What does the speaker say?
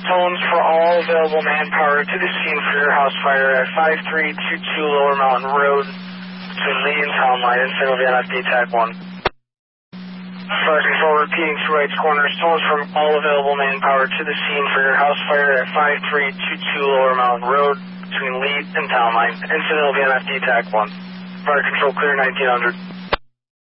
tones for all available manpower to the scene for your house fire at 5322 Lower Mountain Road between Lee and Town Line in San Jose FD Tag 1. Fire Control repeating to Wright's Corners, tones from all available manpower to the scene for your house fire at 5322 Lower Mountain Road between Lee and Town Line in San Jose FD Tag 1. Fire Control clear 1900.